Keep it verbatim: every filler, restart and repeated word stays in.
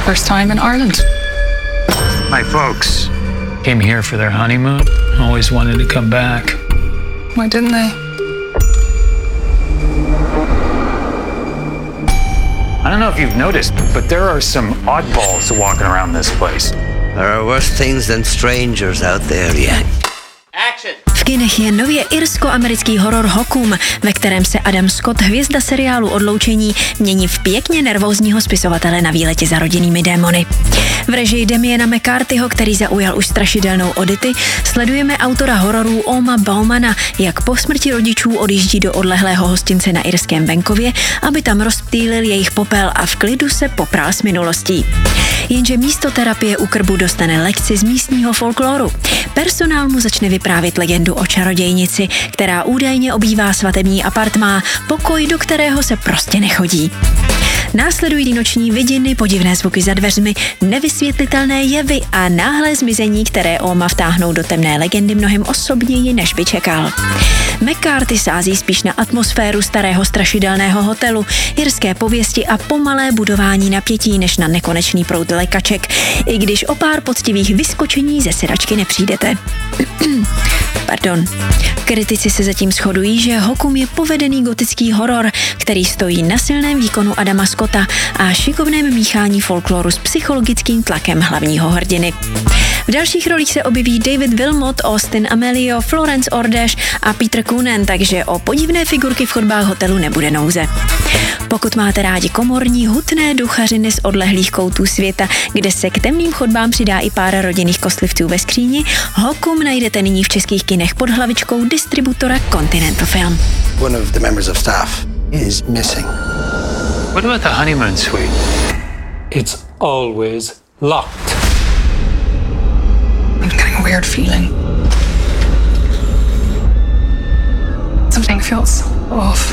First time in Ireland. My folks came here for their honeymoon. Always wanted to come back. Why didn't they? I don't know if you've noticed, but there are some oddballs walking around this place. There are worse things than strangers out there, yeah. V kinech je nově irsko-americký horor Hokum, ve kterém se Adam Scott, hvězda seriálu Odloučení, mění v pěkně nervózního spisovatele na výletě za rodinnými démony. V režii Damiana McCarthyho, který zaujal už strašidelnou Odyssey, sledujeme autora hororů Oma Baumana, jak po smrti rodičů odjíždí do odlehlého hostince na irském venkově, aby tam rozptýlil jejich popel a v klidu se poprál s minulostí. Jenže místo terapie u krbu dostane lekci z místního folkloru. Personál mu začne vyprávět legendu o čarodějnici, která údajně obývá svatební apartmá, pokoj, do kterého se prostě nechodí. Následují noční vidiny, podivné zvuky za dveřmi, nevysvětlitelné jevy a náhlé zmizení, které Oma vtáhnou do temné legendy mnohem osobněji, než by čekal. McCarthy sází spíš na atmosféru starého strašidelného hotelu, irské pověsti a pomalé budování napětí, než na nekonečný proud lékaček, i když o pár poctivých vyskočení ze sedačky nepřijdete. Pardon. Kritici se zatím shodují, že Hokum je povedený gotický horor, který stojí na silném výkonu Adama Scotta a šikovném míchání folkloru s psychologickým tlakem hlavního hrdiny. V dalších rolích se objeví David Wilmot, Austin Amelio, Florence Ordeš a Peter Coonan, takže o podivné figurky v chodbách hotelu nebude nouze. Pokud máte rádi komorní, hutné duchařiny z odlehlých koutů světa, kde se k temným chodbám přidá i pár rodinných kostlivců ve skříni, Hokum najdete nyní v českých kinech pod hlavičkou distributora Continental Film. One of the members of staff is missing. What about the honeymoon suite? It's always locked. I'm getting a weird feeling. Something feels off.